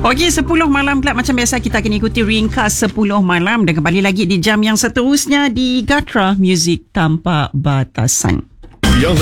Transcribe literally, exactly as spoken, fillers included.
Okey, sepuluh malam pula macam biasa kita akan ikuti ringkas sepuluh malam dan kembali lagi di jam yang seterusnya di Gatra Music Tanpa Batasan. Yang